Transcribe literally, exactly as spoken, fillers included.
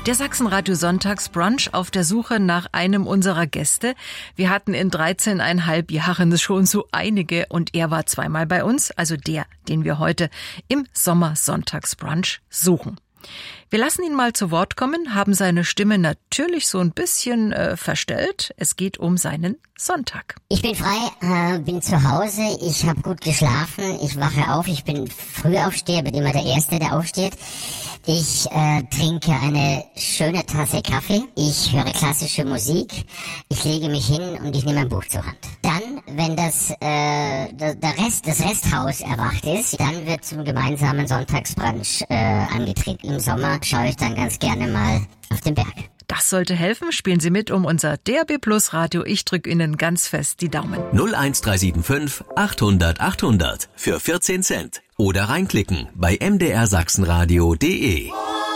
Der Sachsenradio Sonntagsbrunch auf der Suche nach einem unserer Gäste. Wir hatten in dreizehneinhalb Jahren schon so einige und er war zweimal bei uns, also der, den wir heute im Sommer-Sonntagsbrunch suchen. Wir lassen ihn mal zu Wort kommen, haben seine Stimme natürlich so ein bisschen äh, verstellt. Es geht um seinen Sonntag. Ich bin frei, äh, bin zu Hause, ich habe gut geschlafen, ich wache auf, ich bin Frühaufsteher, bin immer der Erste, der aufsteht. Ich äh, trinke eine schöne Tasse Kaffee, ich höre klassische Musik, ich lege mich hin und ich nehme ein Buch zur Hand. Dann, wenn das äh, der Rest, das Resthaus erwacht ist, dann wird zum gemeinsamen Sonntagsbrunch äh, angetreten. Im Sommer schaue ich dann ganz gerne mal auf den Berg. Das sollte helfen. Spielen Sie mit um unser D A B Plus Radio. Ich drücke Ihnen ganz fest die Daumen. null eins drei sieben fünf achthundert achthundert für vierzehn Cent. Oder reinklicken bei m d r sachsenradio punkt d e.